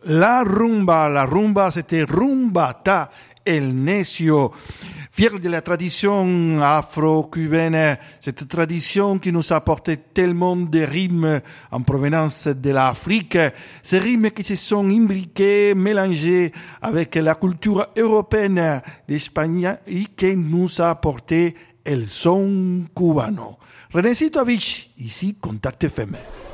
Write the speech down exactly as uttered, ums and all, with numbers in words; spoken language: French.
La rumba, la rumba, c'était Rumbata El Necio. Fier de la tradition afro-cubaine, cette tradition qui nous a apporté tellement de rimes en provenance de l'Afrique, ces rimes qui se sont imbriquées, mélangées avec la culture européenne d'Espagne et qui nous a apporté el son cubano. René Sitovich, ici Contact F M.